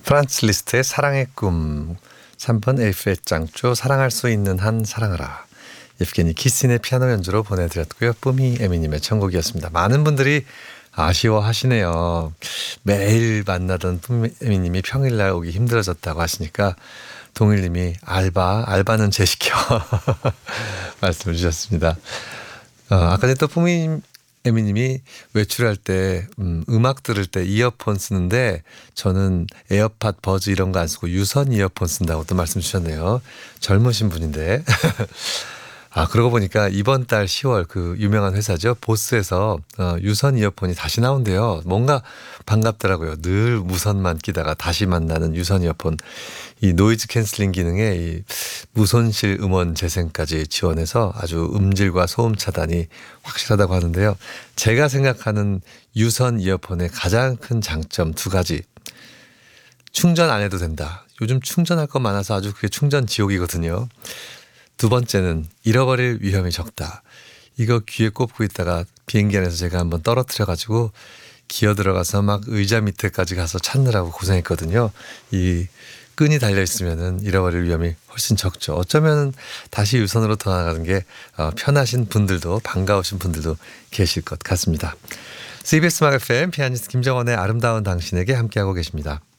프란츠 리스트의 사랑의 꿈 3번 에이프의 짱조 사랑할 수 있는 한 사랑하라. 예프게니 키스인의 피아노 연주로 보내드렸고요. 뿌미 에미님의 천곡이었습니다. 많은 분들이 아쉬워하시네요. 매일 만나던 뿌미 에미님이 평일날 오기 힘들어졌다고 하시니까 동일님이 알바는 제시켜 말씀을 주셨습니다. 아까 전에 또 뿌미 에미님이 외출할 때 음악 들을 때 이어폰 쓰는데 저는 에어팟 버즈 이런 거 안 쓰고 유선 이어폰 쓴다고 또 말씀 주셨네요. 젊으신 분인데 그러고 보니까 이번 달 10월 그 유명한 회사죠. 보스에서 유선 이어폰이 다시 나온대요. 뭔가 반갑더라고요. 늘 무선만 끼다가 다시 만나는 유선 이어폰. 이 노이즈 캔슬링 기능에 이 무손실 음원 재생까지 지원해서 아주 음질과 소음 차단이 확실하다고 하는데요. 제가 생각하는 유선 이어폰의 가장 큰 장점 두 가지. 충전 안 해도 된다. 요즘 충전할 거 많아서 아주 그게 충전 지옥이거든요. 두 번째는 잃어버릴 위험이 적다. 이거 귀에 꼽고 있다가 비행기 안에서 제가 한번 떨어뜨려가지고 기어 들어가서 막 의자 밑에까지 가서 찾느라고 고생했거든요. 이 끈이 달려있으면 잃어버릴 위험이 훨씬 적죠. 어쩌면 다시 유선으로 돌아가는 게 편하신 분들도 반가우신 분들도 계실 것 같습니다. CBS 음악 FM 피아니스트 김정원의 아름다운 당신에게 함께하고 계십니다.